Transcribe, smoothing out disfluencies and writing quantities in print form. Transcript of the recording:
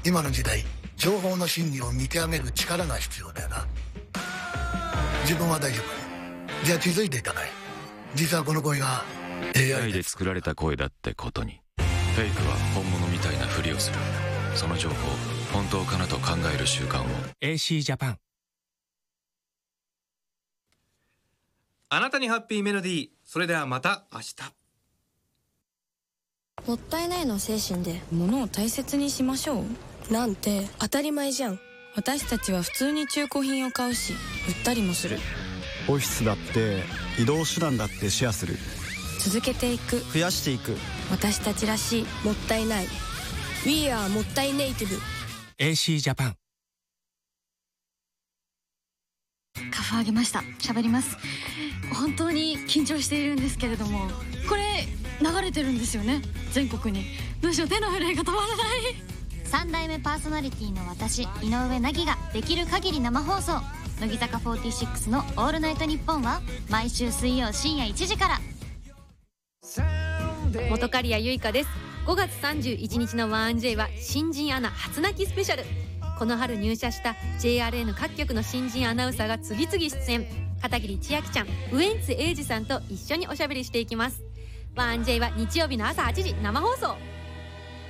今の時代情報の真偽を見極める力が必要だよな。自分は大丈夫。じゃあ気づいていたかい？実はこの声が AI で作られた声だってことに。フェイクは本物みたいなふりをする。その情報本当かなと考える習慣を。 AC ジャパン。 あなたにハッピーメロディー。それではまた明日。 もったいないの精神で物を大切にしましょうなんて当たり前じゃん。私たちは普通に中古品を買うし売ったりもする。 オフィスだって移動手段だってシェアする。 続けていく、 増やしていく。 私たちらしいもったいない We are もったいネイティブ。 AC ジャパン。 カフ上げました。喋ります。本当に緊張しているんですけれども、これ流れてるんですよね、全国に。どうしよう、手の震えが止まらない。 3代目パーソナリティの私、井上凪ができる限り生放送。乃木坂46のオールナイトニッポンは毎週水曜深夜1時から。 本刈谷由衣香です。5月31日の 1J は新人アナ初泣きスペシャル。この春入社した JRN 各局の新人アナウンサーが次々出演。片桐千秋ちゃん、ウエンツ瑛士さんと一緒におしゃべりしていきます。 1J は日曜日の朝8時生放送。